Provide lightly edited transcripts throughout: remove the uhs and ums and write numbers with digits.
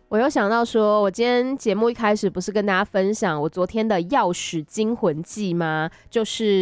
我又想到说，我今天节目一开始不是跟大家分享我昨天的钥匙惊魂记吗？就是，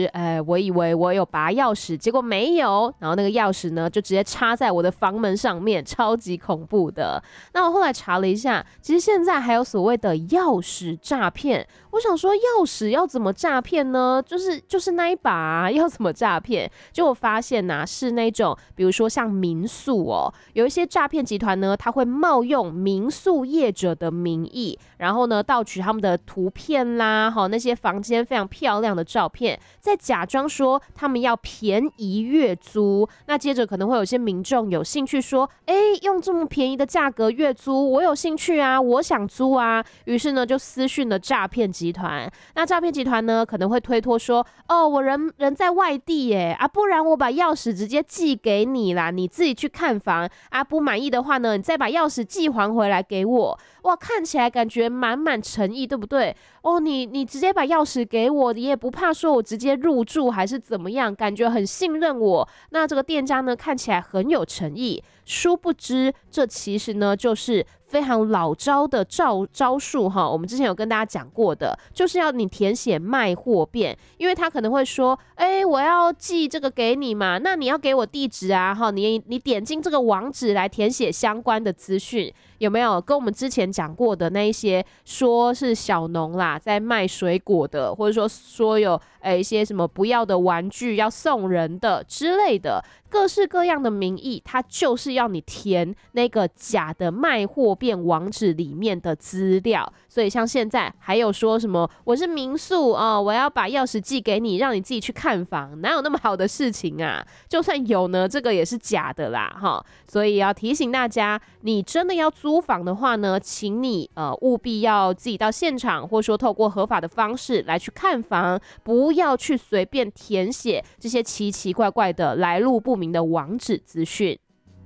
我以为我有拔钥匙，结果没有，然后那个钥匙呢就直接插在我的房门上面，超级恐怖的。那我后来查了一下，其实现在还有所谓的钥匙诈骗。我想说，钥匙要怎么诈骗呢？就是那一把啊，要怎么诈骗？结果发现呐、是那种，比如说像民宿哦，有一些诈骗集团呢，他会冒用民宿业者的名义，然后呢，盗取他们的图片啦，那些房间非常漂亮的照片，再假装说他们要便宜月租。那接着可能会有些民众有兴趣说，用这么便宜的价格月租，我有兴趣啊，我想租啊。于是呢，就私讯了诈骗集团。那诈骗集团呢，可能会推脱说，哦，我人在外地耶，啊，不然我把钥匙直接寄给你啦，你自己去看房啊，不满意的话呢，你再把钥匙寄还回来给我。哇，看起来感觉满满诚意，对不对？哦，你直接把钥匙给我，你也不怕说我直接入住还是怎么样，感觉很信任我。那这个店家呢，看起来很有诚意。殊不知，这其实呢，就是非常老招的招数哈。我们之前有跟大家讲过的，就是要你填写卖货便，因为他可能会说，我要寄这个给你嘛，那你要给我地址啊，哈，你点进这个网址来填写相关的资讯。有没有跟我们之前讲过的那一些说是小农啦，在卖水果的，或者说有一些什么不要的玩具要送人的之类的，各式各样的名义，它就是要你填那个假的卖货便网址里面的资料。所以像现在还有说什么我是民宿哦，我要把钥匙寄给你，让你自己去看房，哪有那么好的事情啊？就算有呢，这个也是假的啦哈。所以要提醒大家，你真的要租房的话呢，请你务必要自己到现场，或者说透过合法的方式来去看房，不要去随便填写这些奇奇怪怪的来路不明的网址资讯。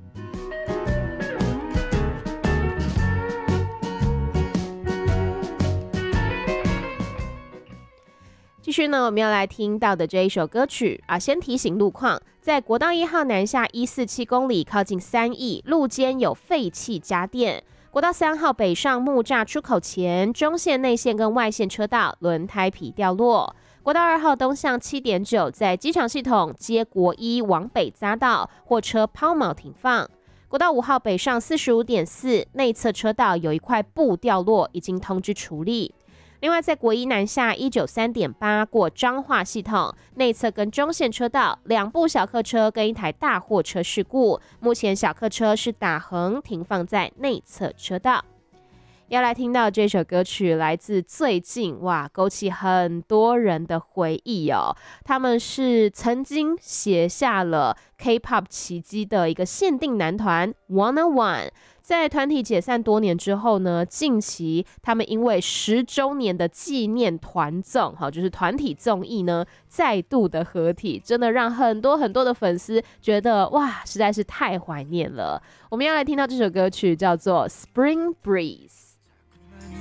继续呢，我们要来听到的这一首歌曲啊，先提醒路况，在国道1号南下147公里，靠近3义路肩有废弃家电。国道3号北上木栅出口前，中线内线跟外线车道轮胎皮掉落。国道2号东向7.9，在机场系统接国一往北匝道，货车抛锚停放。国道5号北上45.4，内侧车道有一块布掉落，已经通知处理。另外，在国一南下193.8过彰化系统内侧跟中线车道，两部小客车跟一台大货车事故，目前小客车是打横停放在内侧车道。要来听到这首歌曲，来自最近勾起很多人的回忆哦。他们是曾经写下了 K-pop 奇迹的一个限定男团 101。在团体解散多年之后呢，近期他们因为10周年的纪念团综，就是团体综艺呢，再度的合体，真的让很多很多的粉丝觉得实在是太怀念了。我们要来听到这首歌曲叫做 Spring Breeze。